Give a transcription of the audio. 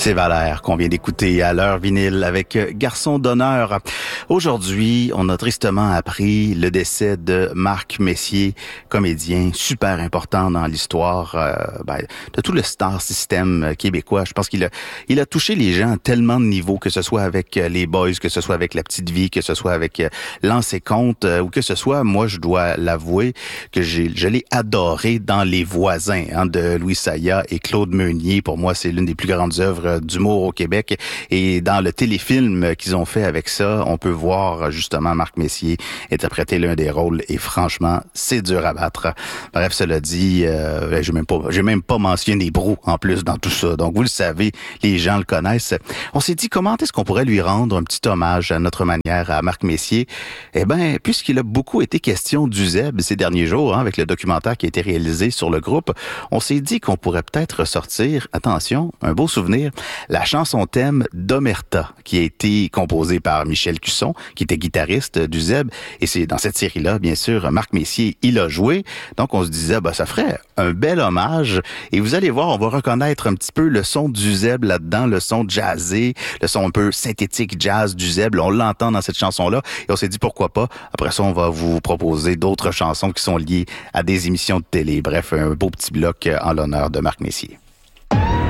C'est Valère qu'on vient d'écouter à l'heure vinyle avec Garçon d'honneur. Aujourd'hui, on a tristement appris le décès de Marc Messier, comédien super important dans l'histoire de tout le star system québécois. Je pense qu'il a touché les gens à tellement de niveaux, que ce soit avec les Boys, que ce soit avec La Petite Vie, que ce soit avec Lance et Compte, ou que ce soit, moi je dois l'avouer, que je l'ai adoré dans Les Voisins de Louis Saya et Claude Meunier. Pour moi, c'est l'une des plus grandes œuvres d'humour au Québec. Et dans le téléfilm qu'ils ont fait avec ça, on peut voir justement Marc Messier interpréter l'un des rôles et franchement, c'est dur à battre. Bref, cela dit, j'ai même pas mentionné Brou en plus dans tout ça. Donc vous le savez, les gens le connaissent. On s'est dit comment est-ce qu'on pourrait lui rendre un petit hommage à notre manière à Marc Messier. Eh ben, puisqu'il a beaucoup été question d'Uzeb ces derniers jours, avec le documentaire qui a été réalisé sur le groupe, on s'est dit qu'on pourrait peut-être ressortir, attention, un beau souvenir, la chanson thème d'Omerta, qui a été composée par Michel Cusson, qui était guitariste d'Uzeb, et c'est dans cette série-là, bien sûr, Marc Messier, il a joué. Donc on se disait, ça ferait un bel hommage, et vous allez voir, on va reconnaître un petit peu le son d'Uzeb là-dedans, le son jazzé, le son un peu synthétique jazz d'Uzeb, on l'entend dans cette chanson-là, et on s'est dit pourquoi pas. Après ça, on va vous proposer d'autres chansons qui sont liées à des émissions de télé. Bref, un beau petit bloc en l'honneur de Marc Messier.